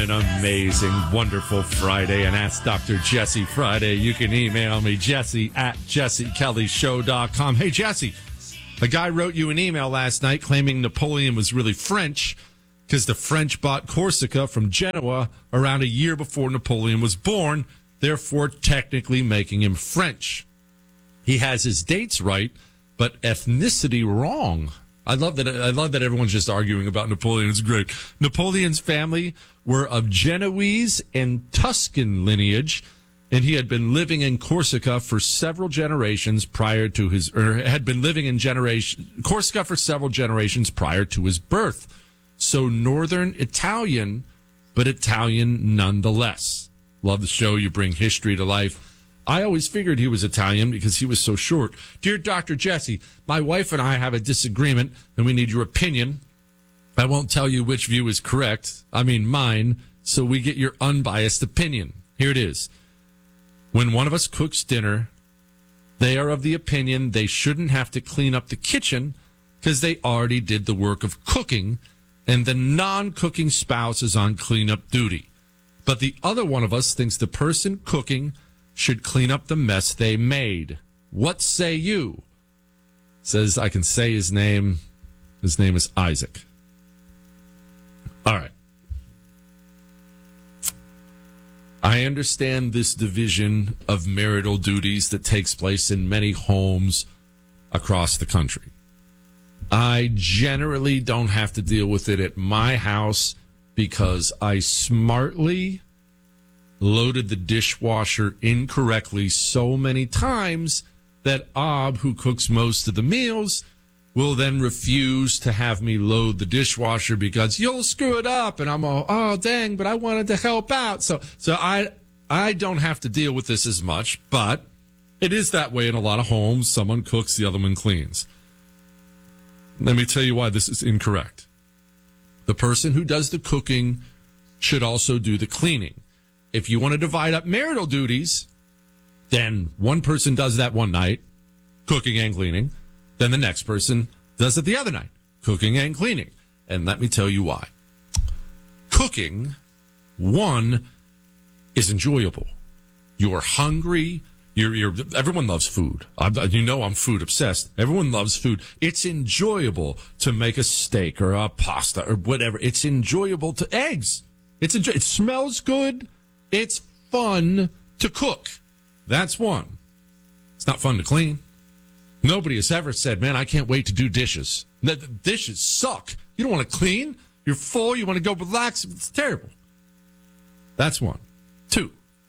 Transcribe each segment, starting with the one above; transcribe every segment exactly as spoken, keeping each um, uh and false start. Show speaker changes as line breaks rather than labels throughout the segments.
an amazing, wonderful Friday and Ask Doctor Jesse Friday. You can email me, Jesse at jesse kelly show dot com. Hey, Jesse, a guy wrote you an email last night claiming Napoleon was really French because the French bought Corsica from Genoa around a year before Napoleon was born, therefore technically making him French. He has his dates right, but ethnicity wrong. I love that. I love that everyone's just arguing about Napoleon. It's great. Napoleon's family were of Genoese and Tuscan lineage, and he had been living in Corsica for several generations prior to his, or had been living in generation Corsica for several generations prior to his birth. So Northern Italian, but Italian nonetheless. Love the show. You bring history to life. I always figured he was Italian because he was so short. Dear Doctor Jesse, my wife and I have a disagreement, and we need your opinion. I won't tell you which view is correct. I mean mine, so we get your unbiased opinion. Here it is. When one of us cooks dinner, they are of the opinion they shouldn't have to clean up the kitchen because they already did the work of cooking, and the non-cooking spouse is on cleanup duty. But the other one of us thinks the person cooking should clean up the mess they made. What say you? Says I can say his name. His name is Isaac. All right. I understand this division of marital duties that takes place in many homes across the country. I generally don't have to deal with it at my house because I smartly loaded the dishwasher incorrectly so many times that Ab, who cooks most of the meals, will then refuse to have me load the dishwasher because you'll screw it up. And I'm all, oh, dang, but I wanted to help out. So, so I, I don't have to deal with this as much, but it is that way in a lot of homes. Someone cooks, the other one cleans. Let me tell you why this is incorrect. The person who does the cooking should also do the cleaning. If you want to divide up marital duties, then one person does that one night, cooking and cleaning. Then the next person does it the other night, cooking and cleaning. And let me tell you why. Cooking, one, is enjoyable. You're hungry. You're, you're, everyone loves food. I, you know I'm food obsessed. Everyone loves food. It's enjoyable to make a steak or a pasta or whatever. It's enjoyable to eggs. It's enjoy, it smells good. It's fun to cook. That's one. It's not fun to clean. Nobody has ever said, man, I can't wait to do dishes. The dishes suck. You don't want to clean. You're full. You want to go relax. It's terrible. That's one. Two.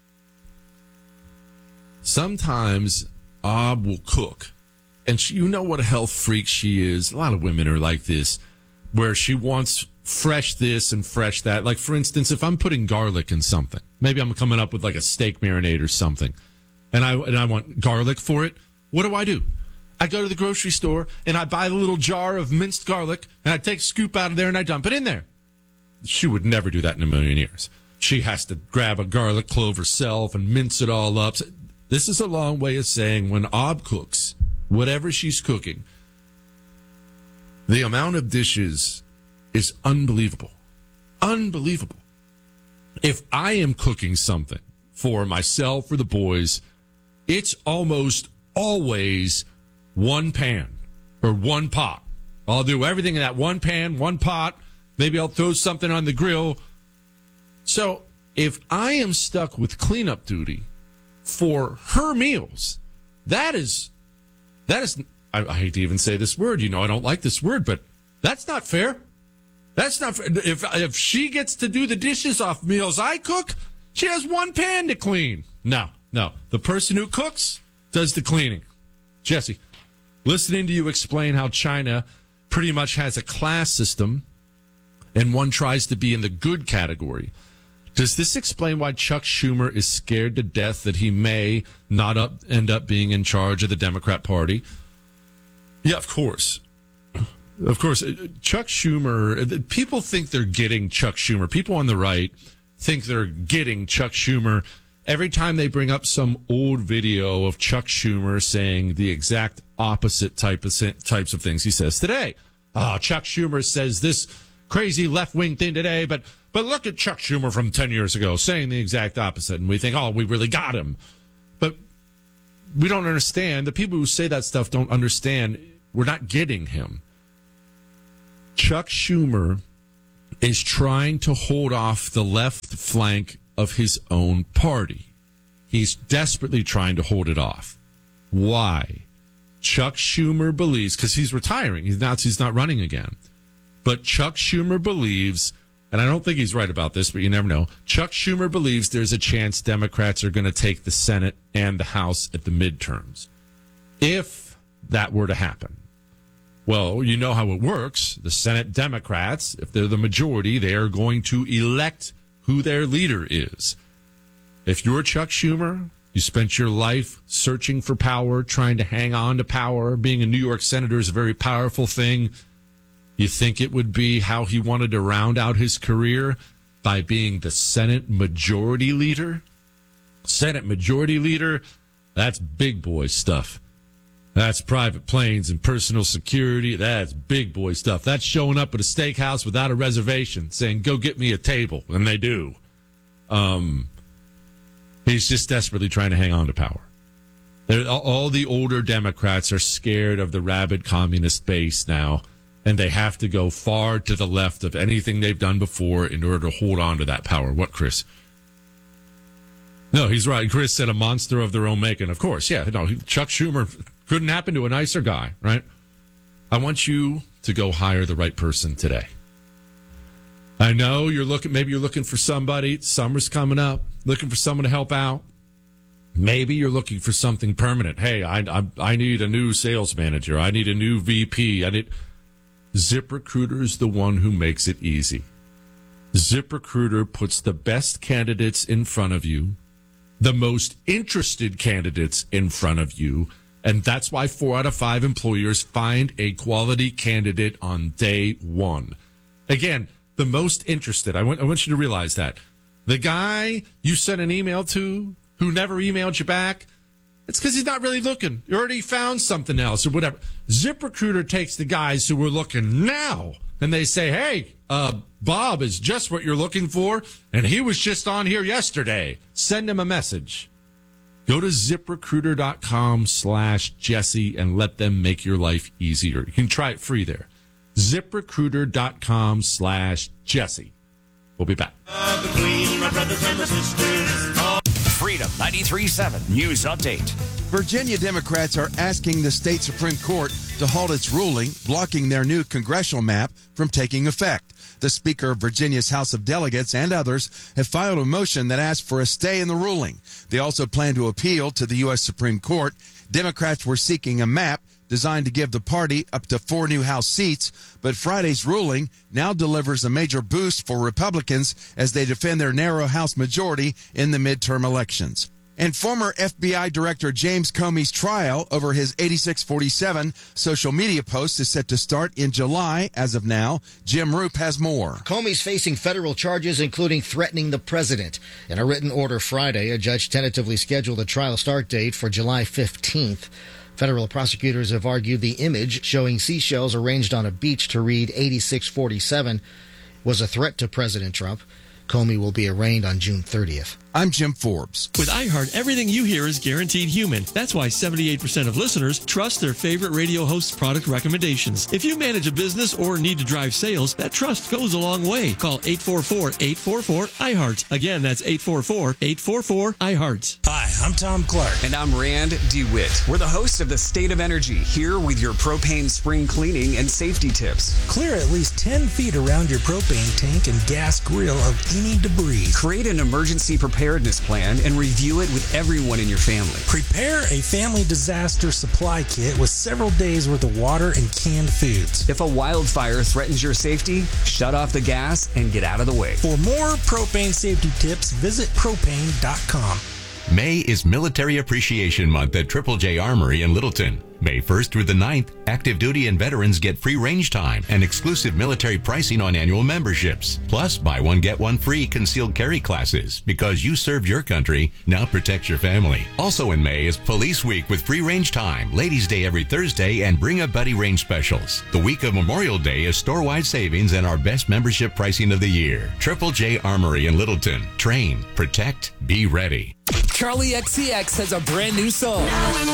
Sometimes Ab will cook. And she, you know what a health freak she is. A lot of women are like this, where she wants fresh this and fresh that. Like, for instance, if I'm putting garlic in something, maybe I'm coming up with like a steak marinade or something, and I and I want garlic for it, what do I do? I go to the grocery store, and I buy a little jar of minced garlic, and I take a scoop out of there, and I dump it in there. She would never do that in a million years. She has to grab a garlic clove herself and mince it all up. This is a long way of saying when Ab cooks, whatever she's cooking, the amount of dishes is unbelievable. Unbelievable. If I am cooking something for myself or the boys, it's almost always one pan or one pot. I'll do everything in that one pan, one pot. Maybe I'll throw something on the grill. So if I am stuck with cleanup duty for her meals, that is, that is, I, I hate to even say this word. You know, I don't like this word, but that's not fair. That's not fair. If, if she gets to do the dishes off meals I cook, she has one pan to clean. No, no. The person who cooks does the cleaning. Jesse, listening to you explain how China pretty much has a class system and one tries to be in the good category. Does this explain why Chuck Schumer is scared to death that he may not up, end up being in charge of the Democrat Party? Yeah, of course. Of course. Chuck Schumer, people think they're getting Chuck Schumer. People on the right think they're getting Chuck Schumer every time they bring up some old video of Chuck Schumer saying the exact opposite type of types of things he says today. Oh, Chuck Schumer says this crazy left-wing thing today, but But look at Chuck Schumer from ten years ago saying the exact opposite. And we think, oh, we really got him. But we don't understand. The people who say that stuff don't understand. We're not getting him. Chuck Schumer is trying to hold off the left flank of his own party. He's desperately trying to hold it off. Why? Chuck Schumer believes, because he's retiring, he's not, he's not running again. But Chuck Schumer believes, and I don't think he's right about this, but you never know. Chuck Schumer believes there's a chance Democrats are going to take the Senate and the House at the midterms. If that were to happen. Well, you know how it works. The Senate Democrats, if they're the majority, they are going to elect who their leader is. If you're Chuck Schumer, you spent your life searching for power, trying to hang on to power. Being a New York senator is a very powerful thing. You think it would be how he wanted to round out his career by being the Senate Majority Leader? Senate Majority Leader, that's big boy stuff. That's private planes and personal security. That's big boy stuff. That's showing up at a steakhouse without a reservation, saying, go get me a table. And they do. Um, he's just desperately trying to hang on to power. They're, all the older Democrats are scared of the rabid communist base now, and they have to go far to the left of anything they've done before in order to hold on to that power. What, Chris? No, he's right. Chris said a monster of their own making. Of course, yeah. No, Chuck Schumer couldn't happen to a nicer guy, right? I want you to go hire the right person today. I know you're looking, maybe you're looking for somebody. Summer's coming up, looking for someone to help out. Maybe you're looking for something permanent. Hey, I, I, I need a new sales manager. I need a new V P. I need... ZipRecruiter is the one who makes it easy. ZipRecruiter puts the best candidates in front of you, the most interested candidates in front of you, and that's why four out of five employers find a quality candidate on day one. Again, the most interested. I want, I want you to realize that. The guy you sent an email to who never emailed you back, it's because he's not really looking. You already found something else or whatever. ZipRecruiter takes the guys who are looking now, and they say, hey, uh, Bob is just what you're looking for, and he was just on here yesterday. Send him a message. Go to ZipRecruiter.com slash Jesse and let them make your life easier. You can try it free there. ZipRecruiter.com slash Jesse. We'll be back.
Uh, the Queen, my brothers and my sisters. Oh.
Freedom ninety-three point seven News Update.
Virginia Democrats are asking the state Supreme Court to halt its ruling, blocking their new congressional map from taking effect. The Speaker of Virginia's House of Delegates and others have filed a motion that asks for a stay in the ruling. They also plan to appeal to the U S Supreme Court. Democrats were seeking a map designed to give the party up to four new House seats, but Friday's ruling now delivers a major boost for Republicans as they defend their narrow House majority in the midterm elections. And former F B I Director James Comey's trial over his eighty-six forty-seven social media post is set to start in July. As of now, Jim Roop has more.
Comey's facing federal charges, including threatening the president. In a written order Friday, a judge tentatively scheduled a trial start date for July fifteenth. Federal prosecutors have argued the image showing seashells arranged on a beach to read eighty-six forty-seven was a threat to President Trump. Comey will be arraigned on June thirtieth.
I'm Jim Forbes.
With iHeart, everything you hear is guaranteed human. That's why seventy-eight percent of listeners trust their favorite radio host's product recommendations. If you manage a business or need to drive sales, that trust goes a long way. Call eight four four, eight four four, I heart. Again, that's eight four four, eight four four, I heart.
Hi, I'm Tom Clark.
And I'm Rand DeWitt. We're the hosts of The State of Energy, here with your propane spring cleaning and safety tips.
Clear at least ten feet around your propane tank and gas grill of any debris.
Create an emergency preparedness plan and review it with everyone in your family.
Prepare a family disaster supply kit with several days worth of water and canned foods.
If a wildfire threatens your safety, shut off the gas and get out of the way.
For more propane safety tips, visit propane dot com.
May is Military Appreciation Month at Triple J Armory in Littleton. May first through the ninth, active duty and veterans get free range time and exclusive military pricing on annual memberships. Plus, buy one, get one free concealed carry classes. Because you served your country, now protect your family. Also in May is Police Week with free range time, Ladies' Day every Thursday, and Bring a Buddy range specials. The week of Memorial Day is store-wide savings and our best membership pricing of the year. Triple J Armory in Littleton. Train, protect, be ready.
Charlie X C X has a brand new song.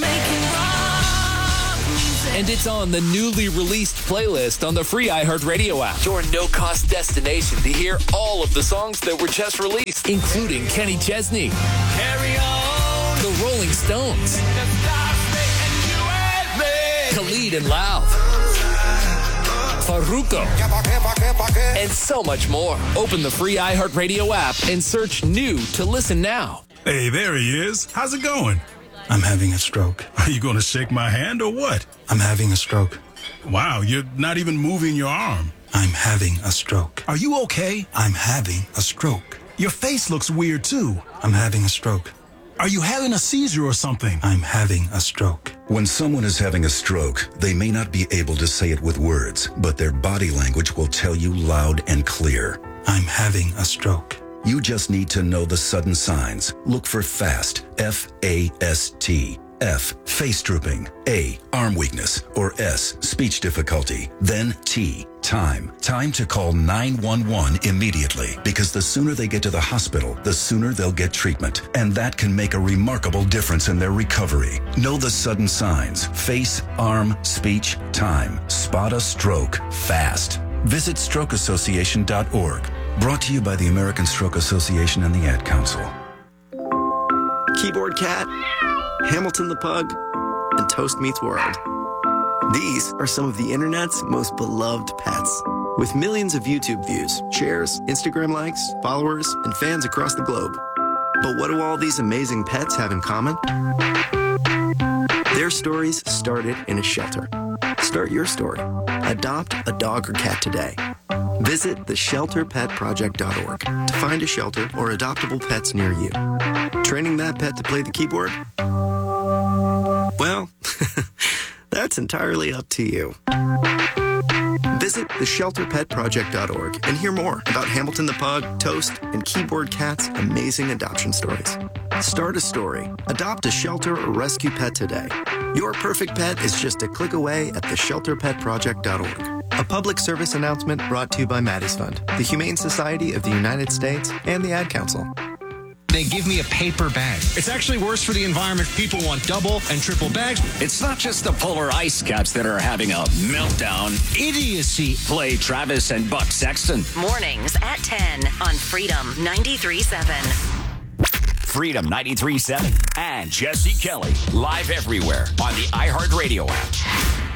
And it's on the newly released playlist on the free iHeartRadio app. Your no-cost destination to hear all of the songs that were just released, including Kenny Chesney, Carry On, The Rolling Stones, Khalid and Lauv, Farruko, and so much more. Open the free iHeartRadio app and search new to listen now.
Hey, there he is. How's it going? I'm having a stroke. Are you going to shake my hand or what? I'm having a stroke. Wow, you're not even moving your arm. I'm having a stroke. Are you okay? I'm having a stroke. Your face looks weird too. I'm having a stroke. Are you having a seizure or something? I'm having a stroke.
When someone is having a stroke, they may not be able to say it with words, but their body language will tell you loud and clear.
I'm having a stroke.
You just need to know the sudden signs. Look for FAST, F A S T. F, face drooping. A, arm weakness. Or S, speech difficulty. Then T, time. Time to call nine one one immediately, because the sooner they get to the hospital, the sooner they'll get treatment. And that can make a remarkable difference in their recovery. Know the sudden signs. Face, arm, speech, time. Spot a stroke fast. Visit stroke association dot org. Brought to you by the American Stroke Association and the Ad Council.
Keyboard Cat, Hamilton the Pug, and Toast Meets World. These are some of the internet's most beloved pets. With millions of YouTube views, shares, Instagram likes, followers, and fans across the globe. But what do all these amazing pets have in common? Their stories started in a shelter. Start your story. Adopt a dog or cat today. Visit the shelter pet project dot org to find a shelter or adoptable pets near you. Training that pet to play the keyboard? Well, that's entirely up to you. Visit the shelter pet project dot org and hear more about Hamilton the Pug, Toast, and Keyboard Cat's amazing adoption stories. Start a story. Adopt a shelter or rescue pet today. Your perfect pet is just a click away at the shelter pet project dot org. A public service announcement brought to you by Maddie's Fund, the Humane Society of the United States, and the Ad Council.
They give me a paper bag. It's actually worse for the environment. People want double and triple bags.
It's not just the polar ice caps that are having a meltdown.
Idiocy.
Play Travis and Buck Sexton.
Mornings at ten on Freedom ninety-three point seven.
Freedom ninety-three point seven and Jesse Kelly. Live everywhere on the iHeartRadio app.